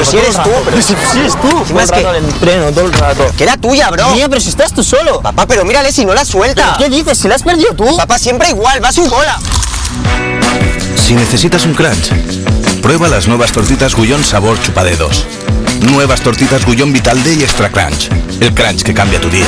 si eres tú, pero si es tú. Si más que el entreno, todo el rato. que era tuya, bro. Mía, pero si estás tú solo. Papá, pero mírale si no la suelta. ¿Qué dices? ¿Si la has perdido tú? Papá, siempre igual, va su bola. Si necesitas un crunch, prueba las nuevas tortitas Gullón sabor chupadedos. Nuevas tortitas Gullón Vital D y Extra Crunch. El crunch que cambia tu día.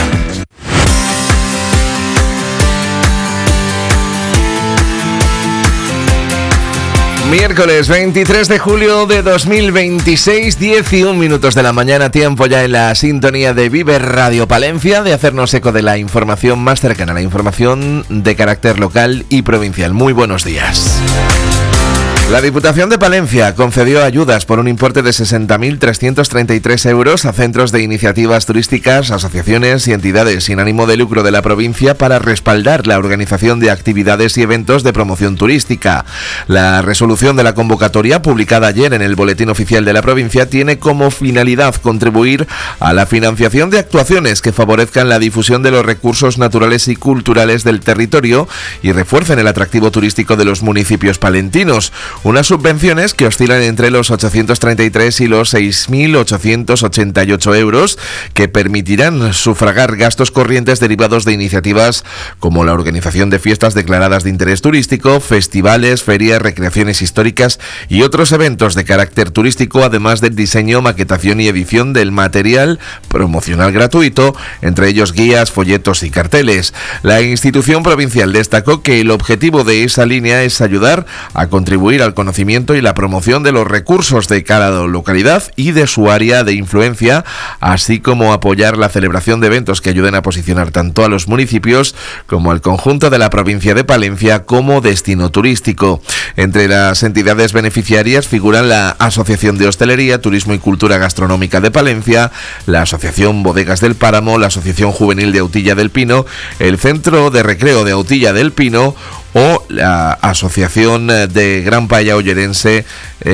Miércoles 23 de julio de 2026, 11 minutos de la mañana, tiempo ya en la sintonía de Vive Radio Palencia, de hacernos eco de la información más cercana, la información de carácter local y provincial. Muy buenos días. La Diputación de Palencia concedió ayudas por un importe de 60.333 euros a centros de iniciativas turísticas, asociaciones y entidades sin ánimo de lucro de la provincia para respaldar la organización de actividades y eventos de promoción turística. La resolución de la convocatoria, publicada ayer en el Boletín Oficial de la provincia, tiene como finalidad contribuir a la financiación de actuaciones que favorezcan la difusión de los recursos naturales y culturales del territorio y refuercen el atractivo turístico de los municipios palentinos. Unas subvenciones que oscilan entre los 833 y los 6.888 euros que permitirán sufragar gastos corrientes derivados de iniciativas como la organización de fiestas declaradas de interés turístico, festivales, ferias, recreaciones históricas y otros eventos de carácter turístico, además del diseño, maquetación y edición del material promocional gratuito, entre ellos guías, folletos y carteles. La institución provincial destacó que el objetivo de esa línea es ayudar a contribuir al conocimiento y la promoción de los recursos de cada localidad y de su área de influencia, así como apoyar la celebración de eventos que ayuden a posicionar tanto a los municipios como al conjunto de la provincia de Palencia como destino turístico. Entre las entidades beneficiarias figuran la Asociación de Hostelería, Turismo y Cultura Gastronómica de Palencia, la Asociación Bodegas del Páramo, la Asociación Juvenil de Autilla del Pino, el Centro de Recreo de Autilla del Pino o la Asociación de Gran Paya Ollerense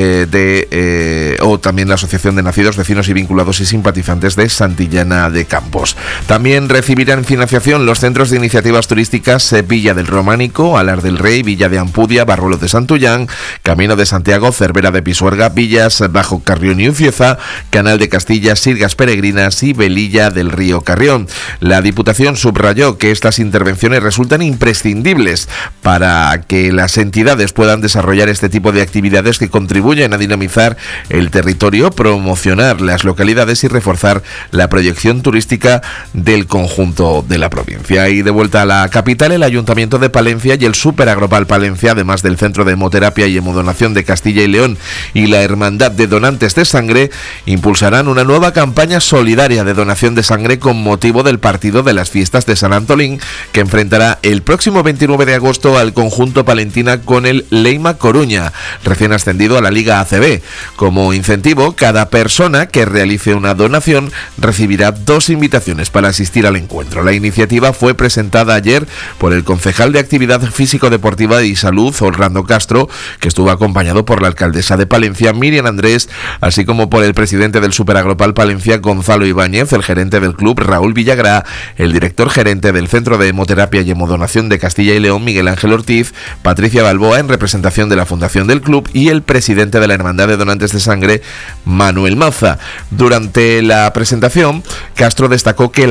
o también la Asociación de Nacidos, Vecinos y Vinculados y Simpatizantes de Santillana de Campos. También recibirán financiación los centros de iniciativas turísticas Villa del Románico, Alar del Rey, Villa de Ampudia, Barruelo de Santullán, Camino de Santiago, Cervera de Pisuerga, Villas Bajo Carrión y Ucieza, Canal de Castilla, Sirgas Peregrinas y Velilla del Río Carrión. La Diputación subrayó que estas intervenciones resultan imprescindibles para que las entidades puedan desarrollar este tipo de actividades que contribuyen a dinamizar el territorio, promocionar las localidades y reforzar la proyección turística del conjunto de la provincia. Y de vuelta a la capital, el Ayuntamiento de Palencia y el Superagropal Palencia, además del Centro de Hemoterapia y Hemodonación de Castilla y León y la Hermandad de Donantes de Sangre, impulsarán una nueva campaña solidaria de donación de sangre con motivo del partido de las fiestas de San Antolín, que enfrentará el próximo 29 de agosto al conjunto palentina con el Leima Coruña, recién ascendido a la Liga ACB. Como incentivo, cada persona que realice una donación recibirá 2 invitaciones para asistir al encuentro. La iniciativa fue presentada ayer por el concejal de Actividad Físico-Deportiva y Salud, Orlando Castro, que estuvo acompañado por la alcaldesa de Palencia, Miriam Andrés, así como por el presidente del Superagropal Palencia, Gonzalo Ibáñez, el gerente del club, Raúl Villagrá, el director gerente del Centro de Hemoterapia y Hemodonación de Castilla y León, Miguel Ángel Ortiz, Patricia Balboa en representación de la fundación del club y el presidente de la Hermandad de Donantes de Sangre, Manuel Maza. Durante la presentación, Castro destacó que